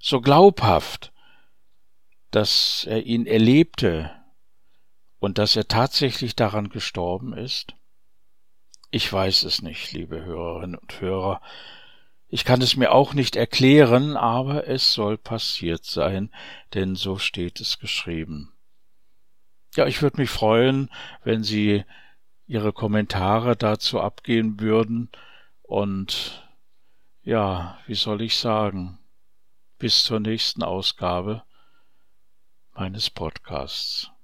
so glaubhaft, dass er ihn erlebte und dass er tatsächlich daran gestorben ist? Ich weiß es nicht, liebe Hörerinnen und Hörer. Ich kann es mir auch nicht erklären, aber es soll passiert sein, denn so steht es geschrieben. Ja, ich würde mich freuen, wenn Sie Ihre Kommentare dazu abgeben würden und ja, wie soll ich sagen, bis zur nächsten Ausgabe meines Podcasts.